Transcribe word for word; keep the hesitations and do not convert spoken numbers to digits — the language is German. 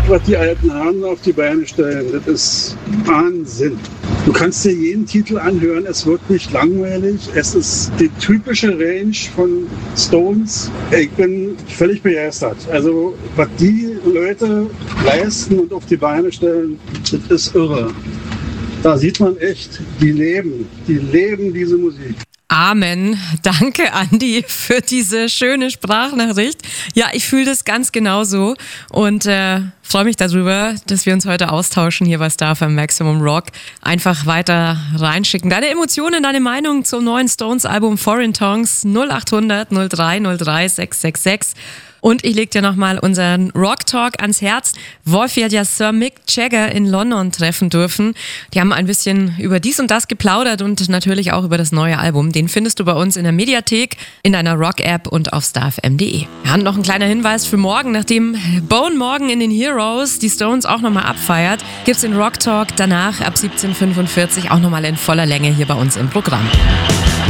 was die alten Herren auf die Beine stellen, das ist Wahnsinn. Du kannst dir jeden Titel anhören, es wird nicht langweilig. Es ist die typische Range von Stones. Ich bin völlig begeistert. Also, was die Leute leisten und auf die Beine stellen, das ist irre. Da sieht man echt, die leben, die leben diese Musik. Amen. Danke, Andi, für diese schöne Sprachnachricht. Ja, ich fühle das ganz genauso und äh, freue mich darüber, dass wir uns heute austauschen hier bei Star F M Maximum Rock. Einfach weiter reinschicken. Deine Emotionen, deine Meinung zum neuen Stones-Album Foreign Tongues null acht hundert null drei null drei sechs sechs sechs. Und ich leg dir nochmal unseren Rock Talk ans Herz. Wolfi hat ja Sir Mick Jagger in London treffen dürfen. Die haben ein bisschen über dies und das geplaudert und natürlich auch über das neue Album. Den findest du bei uns in der Mediathek, in deiner Rock-App und auf star f m punkt d e. Ja, und noch ein kleiner Hinweis für morgen. Nachdem Bone morgen in den Heroes die Stones auch nochmal abfeiert, gibt's den Rock Talk danach ab siebzehn Uhr fünfundvierzig auch nochmal in voller Länge hier bei uns im Programm.